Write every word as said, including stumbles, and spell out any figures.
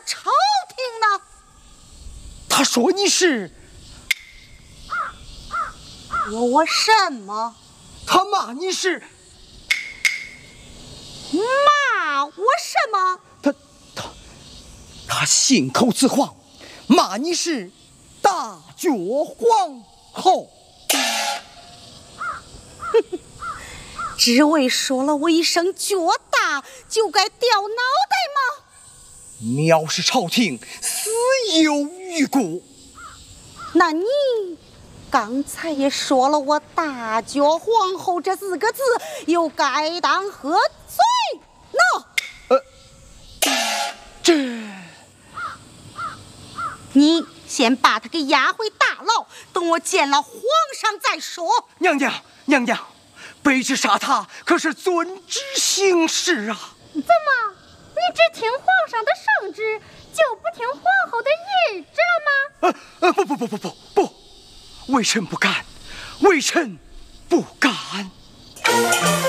朝廷呢？ 他说你是说我什么？ 他骂你是骂我什么？ 他他他信口雌黄，骂你是大脚皇后。 只为说了我一声脚大，就该掉脑袋吗？ 藐视朝廷，死有余辜。 那你刚才也说了我大脚皇后这四个字，又该当何罪呢？ 呃，这你先把他给押回大牢，等我见了皇上再说。 娘娘，娘娘，卑职杀他可是遵旨行事啊！ 怎么，你只听皇上的圣旨，就不听皇后的懿旨了吗？ 呃呃，不不不不不不，微臣不敢，微臣不敢。